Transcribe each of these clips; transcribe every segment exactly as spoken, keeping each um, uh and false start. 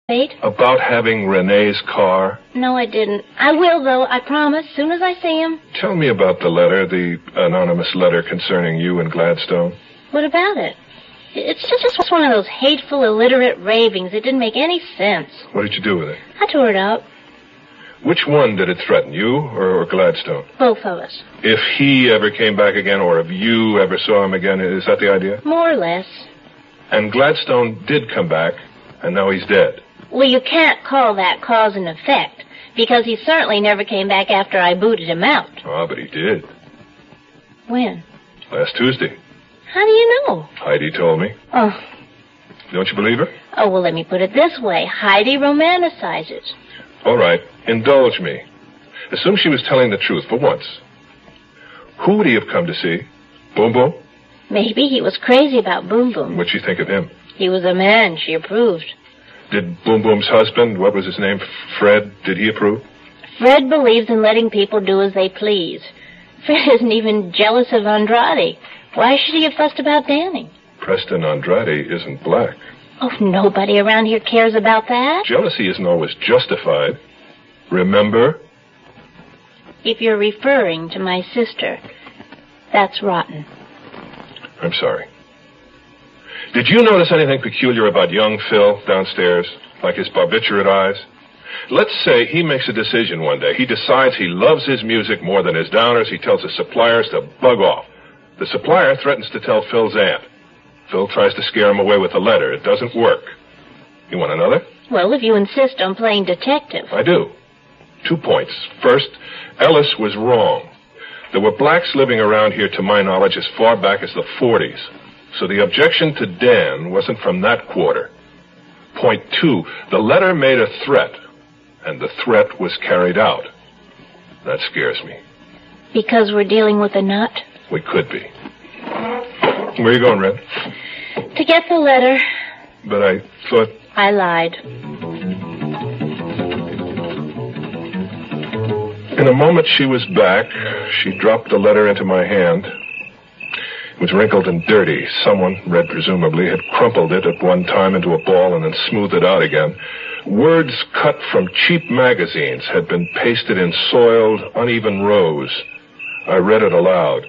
Wait. About having Renee's car? No, I didn't. I will, though. I promise. Soon as I see him. Tell me about the letter, the anonymous letter concerning you and Gladstone. What about it? It's just, just one of those hateful, illiterate ravings. It didn't make any sense. What did you do with it? I tore it out. Which one did it threaten, you or, or Gladstone? Both of us. If he ever came back again, or if you ever saw him again, is that the idea? More or less. And Gladstone did come back, and now he's dead. Well, you can't call that cause and effect, because he certainly never came back after I booted him out. Ah, but he did. When? Last Tuesday. How do you know? Heidi told me. Oh. Don't you believe her? Oh, well, let me put it this way. Heidi romanticizes. All right, indulge me. Assume she was telling the truth for once. Who would he have come to see? Boom Boom? Maybe he was crazy about Boom Boom. What'd she think of him? He was a man. She approved. Did Boom Boom's husband, what was his name, Fred, did he approve? Fred believes in letting people do as they please. Fred isn't even jealous of Andrade. Why should he have fussed about Danny? Preston Andrade isn't black. Oh, nobody around here cares about that. Jealousy isn't always justified. Remember? If you're referring to my sister, that's rotten. I'm sorry. Did you notice anything peculiar about young Phil downstairs, like his barbiturate eyes? Let's say he makes a decision one day. He decides he loves his music more than his downers. He tells his suppliers to bug off. The supplier threatens to tell Phil's aunt. Phil tries to scare him away with a letter. It doesn't work. You want another? Well, if you insist on playing detective. I do. Two points. First, Ellis was wrong. There were blacks living around here, to my knowledge, as far back as the forties. So the objection to Dan wasn't from that quarter. Point two, the letter made a threat, and the threat was carried out. That scares me. Because we're dealing with a nut? We could be. Where are you going, Red? To get the letter. But I thought... I lied. In a moment she was back. She dropped the letter into my hand. It was wrinkled and dirty. Someone, Red presumably, had crumpled it at one time into a ball and then smoothed it out again. Words cut from cheap magazines had been pasted in soiled, uneven rows. I read it aloud.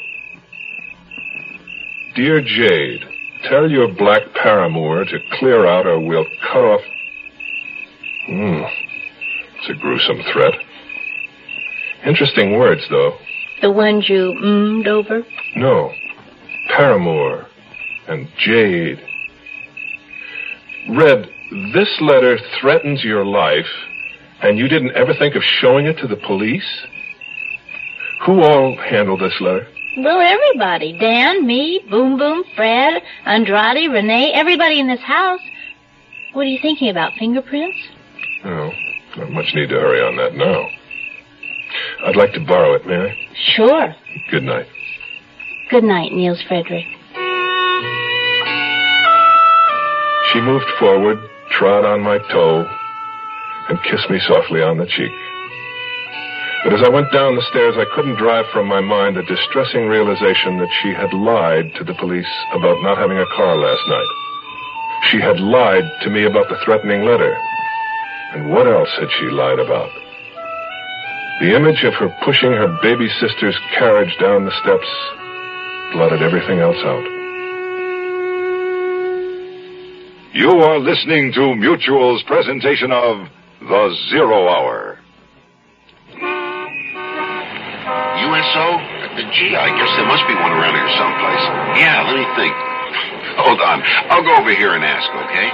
Dear Jade, tell your black paramour to clear out or we'll cut off... Hmm. It's a gruesome threat. Interesting words, though. The ones you mmm'd over? No. Paramour and Jade. Red, this letter threatens your life, and you didn't ever think of showing it to the police? Who all handled this letter? Well, everybody. Dan, me, Boom Boom, Fred, Andrade, Renee, everybody in this house. What are you thinking about, fingerprints? Oh, not much need to hurry on that now. I'd like to borrow it, may I? Sure. Good night. Good night, Niels Frederick. She moved forward, trod on my toe, and kissed me softly on the cheek. But as I went down the stairs, I couldn't drive from my mind the distressing realization that she had lied to the police about not having a car last night. She had lied to me about the threatening letter. And what else had she lied about? The image of her pushing her baby sister's carriage down the steps blotted everything else out. You are listening to Mutual's presentation of The Zero Hour. U S O? Gee, I guess there must be one around here someplace. Yeah, let me think. Hold on. I'll go over here and ask,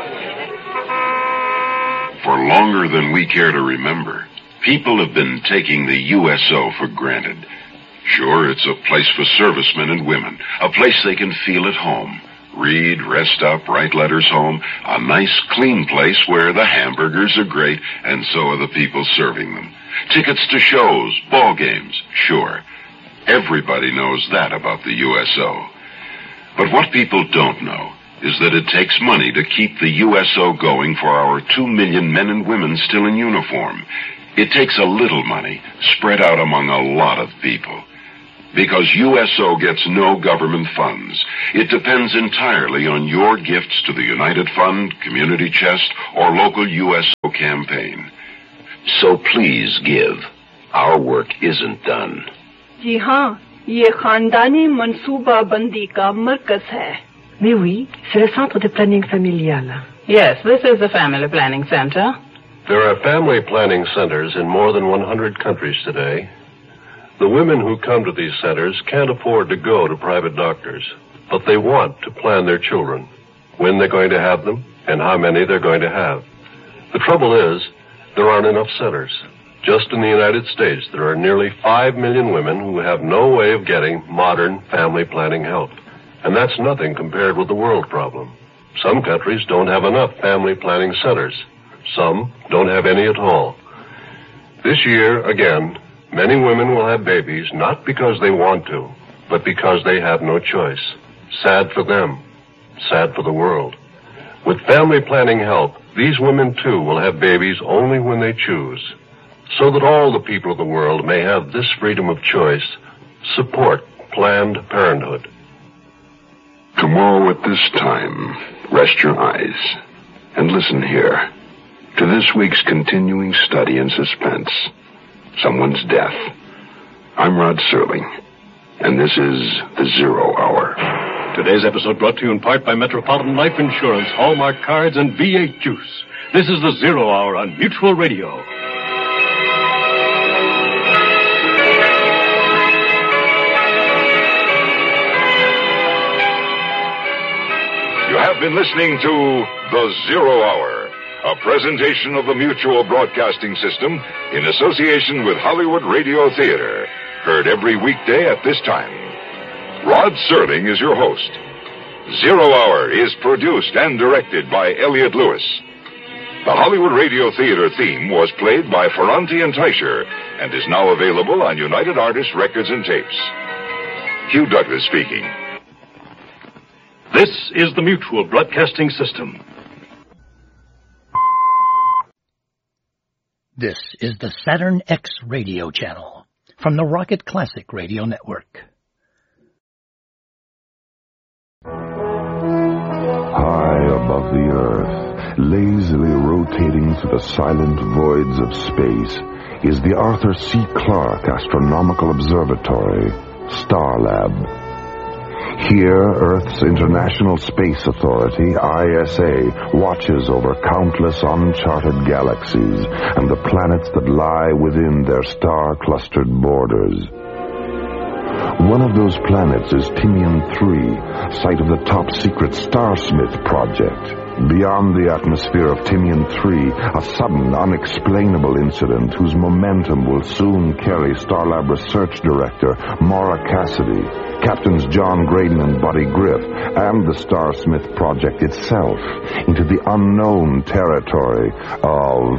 okay? For longer than we care to remember, people have been taking the U S O for granted. Sure, it's a place for servicemen and women, a place they can feel at home. Read, rest up, write letters home, a nice, clean place where the hamburgers are great and so are the people serving them. Tickets to shows, ball games, sure. Everybody knows that about the U S O. But what people don't know is that it takes money to keep the U S O going for our two million men and women still in uniform. It takes a little money spread out among a lot of people. Because U S O gets no government funds. It depends entirely on your gifts to the United Fund, Community Chest, or local U S O campaign. So please give. Our work isn't done. जी हाँ, ये खानदानी मंसूबा बंदी का मरकज है. Mais oui, c'est le centre de planning familial. Yes, this is the family planning center. There are family planning centers in more than one hundred countries today. The women who come to these centers can't afford to go to private doctors, but they want to plan their children, when they're going to have them, and how many they're going to have. The trouble is, there aren't enough centers. Just in the United States, there are nearly five million women who have no way of getting modern family planning help. And that's nothing compared with the world problem. Some countries don't have enough family planning centers. Some don't have any at all. This year, again, many women will have babies not because they want to, but because they have no choice. Sad for them. Sad for the world. With family planning help, these women too will have babies only when they choose. So that all the people of the world may have this freedom of choice, support Planned Parenthood. Tomorrow at this time, rest your eyes and listen here to this week's continuing study in suspense, someone's death. I'm Rod Serling, and this is the Zero Hour. Today's episode brought to you in part by Metropolitan Life Insurance, Hallmark Cards, and V eight Juice. This is the Zero Hour on Mutual Radio. You have been listening to The Zero Hour, a presentation of the Mutual Broadcasting System in association with Hollywood Radio Theater, heard every weekday at this time. Rod Serling is your host. Zero Hour is produced and directed by Elliott Lewis. The Hollywood Radio Theater theme was played by Ferranti and Teicher and is now available on United Artists Records and Tapes. Hugh Douglas speaking. This is the Mutual Broadcasting System. This is the Saturn X radio channel from the Rocket Classic Radio Network. High above the Earth, lazily rotating through the silent voids of space, is the Arthur C. Clarke Astronomical Observatory, Starlab. Here, Earth's International Space Authority, I S A, watches over countless uncharted galaxies and the planets that lie within their star-clustered borders. One of those planets is Tinian three, site of the top-secret Starsmith project. Beyond the atmosphere of Tinian three, a sudden, unexplainable incident whose momentum will soon carry Starlab Research Director Maura Cassidy, Captains John Graydon and Buddy Griff, and the Starsmith project itself into the unknown territory of